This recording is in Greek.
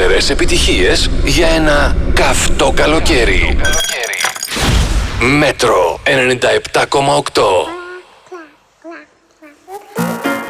περισσότερες επιτυχίες για ένα καυτό καλοκαίρι. Μέτρο 97,8.